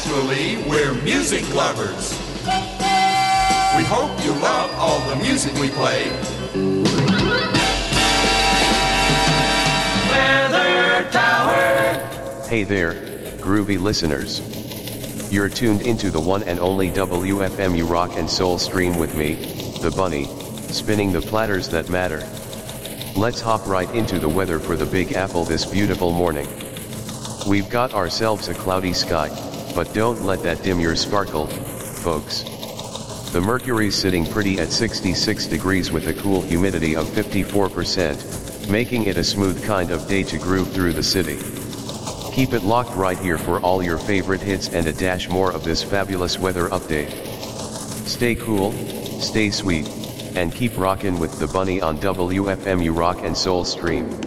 Actually, we're music lovers. We hope you love all the music we play. Weather Tower. Hey there, groovy listeners. You're tuned into the one and only WFMU Rock and Soul stream with me, the Bunny, spinning the platters that matter. Let's hop right into the weather for the Big Apple this beautiful morning. We've got ourselves a cloudy sky, but don't let that dim your sparkle, folks. The mercury's sitting pretty at 66 degrees with a cool humidity of 54%, making it a smooth kind of day to groove through the city. Keep it locked right here for all your favorite hits and a dash more of this fabulous weather update. Stay cool, stay sweet, and keep rockin' with the Bunny on WFMU Rock and Soul stream.